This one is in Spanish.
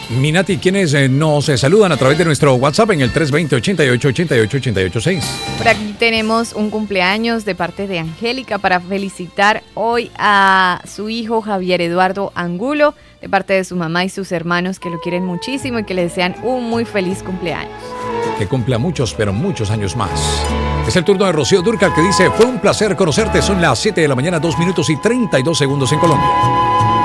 Minati, ¿quiénes nos saludan a través de nuestro WhatsApp en el 320-88-88-88-6? Por aquí tenemos un cumpleaños de parte de Angélica para felicitar hoy a su hijo Javier Eduardo Angulo, de parte de su mamá y sus hermanos que lo quieren muchísimo y que le desean un muy feliz cumpleaños. Que cumpla muchos, pero muchos años más. Es el turno de Rocío Dúrcal, que dice: fue un placer conocerte. Son las 7 de la mañana, 2 minutos y 32 segundos en Colombia.